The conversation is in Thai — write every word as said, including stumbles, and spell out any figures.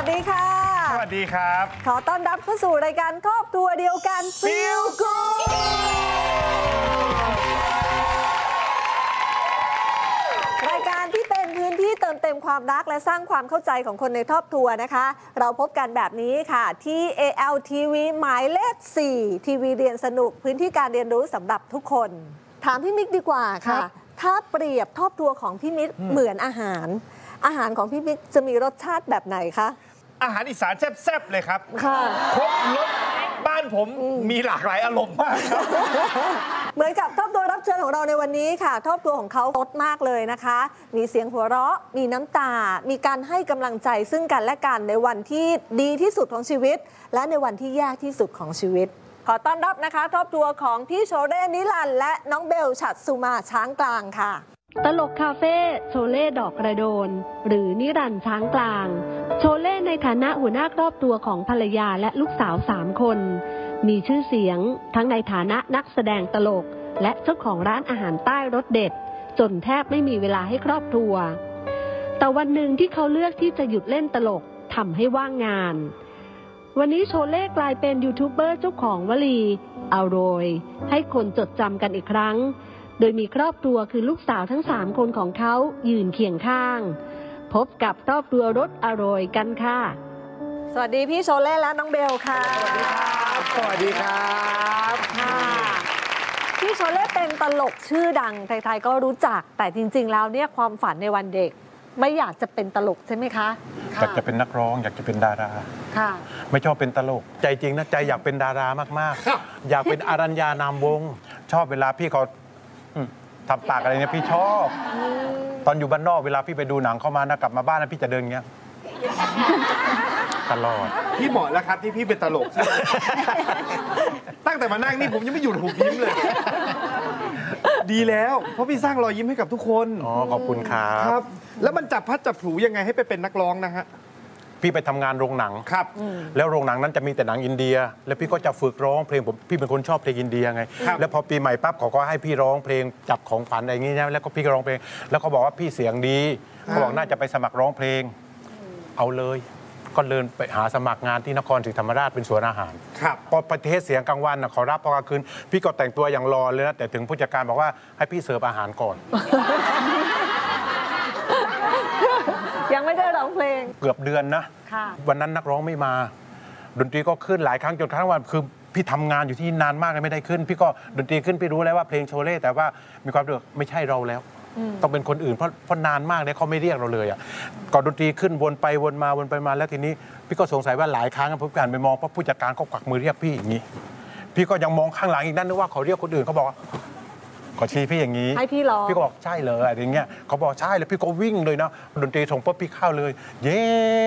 ดีค่ะสวัสดีครับขอต้อนรับเข้าสู่รายการครอบครัวเดียวกัน Feel Good รายการที่เป็นพื้นที่เติมเต็มความรักและสร้างความเข้าใจของคนในครอบครัวนะคะเราพบกันแบบนี้ค่ะที่ เอ แอล ที วี หมายเลข สี่ ทีวีเรียนสนุกพื้นที่การเรียนรู้สำหรับทุกคนถามพี่มิกดีกว่าค่ะถ้าเปรียบครอบครัวของพี่มิกเหมือนอาหารอาหารของพี่มิกจะมีรสชาติแบบไหนคะอาหารอีสานแซ่บๆเลยครับค่ะครบรสบ้านผมมีหลากหลายอารมณ์มากครับเหมือนกับครอบครัวรับเชิญของเราในวันนี้ค่ะครอบครัวของเขารสมากเลยนะคะมีเสียงหัวเราะมีน้ำตามีการให้กำลังใจซึ่งกันและกันในวันที่ดีที่สุดของชีวิตและในวันที่ยากที่สุดของชีวิตขอต้อนรับนะคะครอบครัวของพี่โชเร่นิรันดร์และน้องเบลฉัตรสุมาช้างกลางค่ะตลกคาเฟ่โชเล่ดอกกระโดนหรือนิรันดร์ช้างกลางโชเล่ในฐานะหัวหน้าครอบครัวของภรรยาและลูกสาวสามคนมีชื่อเสียงทั้งในฐานะนักแสดงตลกและเจ้าของร้านอาหารใต้รสเด็ดจนแทบไม่มีเวลาให้ครอบครัวแต่วันหนึ่งที่เขาเลือกที่จะหยุดเล่นตลกทำให้ว่างงานวันนี้โชเล่กลายเป็นยูทูบเบอร์เจ้าของวลีอร่อยให้คนจดจำกันอีกครั้งโดยมีครอบครัวคือลูกสาวทั้งสามคนของเขายืนเคียงข้างพบกับครอบครัวรสอร่อยกันค่ะสวัสดีพี่โชเล่และน้องเบลค่ะสวัสดีครับสวัสดีครับค่ะพี่โชเล่เป็นตลกชื่อดังใครๆก็รู้จักแต่จริงๆแล้วเนี่ยความฝันในวันเด็กไม่อยากจะเป็นตลกใช่ไหมคะอยากจะเป็นนักร้องอยากจะเป็นดาราค่ะไม่ชอบเป็นตลกใจจริงนะใจอยากเป็นดารามากๆอยากเป็นอารัญญานามวงศ์ชอบเวลาพี่เขาทำปากอะไรเนี่ยพี่ชอบตอนอยู่บ้านนอกเวลาพี่ไปดูหนังเข้ามานะกลับมาบ้านนะพี่จะเดินอย่างเงี้ยตลอดพี่เหมาะแล้วครับที่พี่เป็นตลกตั้งแต่มานั่งนี่ผมยังไม่หยุดหุบยิ้มเลยดีแล้วเพราะพี่สร้างรอยยิ้มให้กับทุกคนอ๋อขอบคุณครับครับแล้วมันจับพัดจับผูยังไงให้ไปเป็นนักร้องนะฮะพี่ไปทำงานโรงหนังครับแล้วโรงหนังนั้นจะมีแต่หนังอินเดียแล้วพี่ก็จะฝึกร้องเพลงผมพี่เป็นคนชอบเพลงอินเดียไงแล้วพอปีใหม่ปั๊บเขาก็ให้พี่ร้องเพลงจับของขวัญอะไรอย่างงี้นะแล้วก็พี่ก็ร้องเพลงแล้วเขาบอกว่าพี่เสียงดีเขาบอกน่าจะไปสมัครร้องเพลงเอาเลยก็เดินไปหาสมัครงานที่นครศรีธรรมราชเป็นสวนอาหารครับพอประเทศเสียงกลางวันนะเขารับพอกลางคืนพี่ก็แต่งตัวอย่างรอเลยนะแต่ถึงผู้จัดการบอกว่าให้พี่เสิร์ฟอาหารก่อนยังไม่ได้ร้องเพลงเกือบเดือนนะวันนั้นนักร้องไม่มาดนตรีก็ขึ้นหลายครั้งจนครั้งวันคือพี่ทำงานอยู่ที่นานมากเลยไม่ได้ขึ้นพี่ก็ดนตรีขึ้นพี่รู้แล้วว่าเพลงโชเล่แต่ว่ามีความรู้สึกไม่ใช่เราแล้วต้องเป็นคนอื่นเพราะเพราะนานมากเลยเขาไม่เรียกเราเลยอ่ะก่อนดนตรีขึ้นวนไปวนมาวนไปมาแล้วทีนี้พี่ก็สงสัยว่าหลายครั้งผมการไปมองเพราะผู้จัดการก็กวักมือเรียกพี่อย่างนี้พี่ก็ยังมองข้างหลังอีกนั่นนึกว่าเขาเรียกคนอื่นเขาบอกขอชี้พี่อย่างนี้ให้พี่ร้องพี่ก็บอกใช่เลยอะไรอย่างเงี้ยเขาบอกใช่แล้วพี่ก็วิ่งเลยนะดนตรีส่งปุ๊บพี่เข้าเลยเย้